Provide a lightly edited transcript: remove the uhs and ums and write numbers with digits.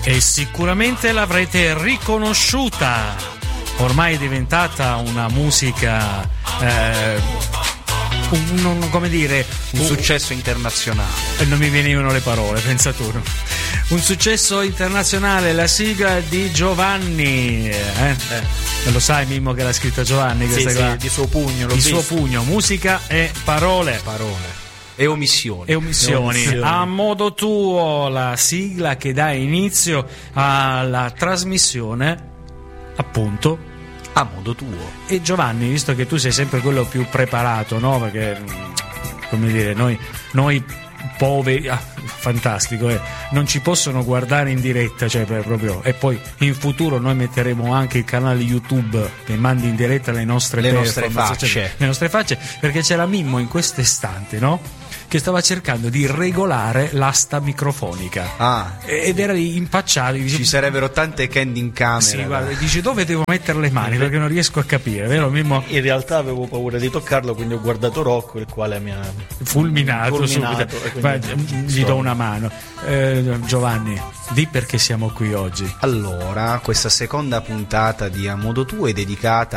E sicuramente l'avrete riconosciuta. Ormai è diventata una musica, un successo internazionale. Non mi venivano le parole, pensa tu. Un successo internazionale, la sigla di Giovanni. Lo sai, Mimmo, che l'ha scritta Giovanni? Questa Sì, di suo pugno. Di suo pugno, musica e parole. E omissioni. A modo tuo, la sigla che dà inizio alla trasmissione, appunto, a modo tuo. E Giovanni, visto che tu sei sempre quello più preparato, no? Perché, come dire, noi poveri, fantastico, non ci possono guardare in diretta, cioè proprio, e poi in futuro noi metteremo anche il canale YouTube che mandi in diretta le nostre facce, cioè, le nostre facce, perché c'era Mimmo in questo istante, no? Che stava cercando di regolare l'asta microfonica ed era impacciato. Ci sarebbero tante candy in camera. Sì, guarda, dice dove devo mettere le mani perché non riesco a capire, vero Mimmo? In realtà avevo paura di toccarlo, quindi ho guardato Rocco, il quale mi ha fulminato subito. Gli do una mano. Giovanni, di perché siamo qui oggi. Allora, questa seconda puntata di A Modo Tuo è dedicata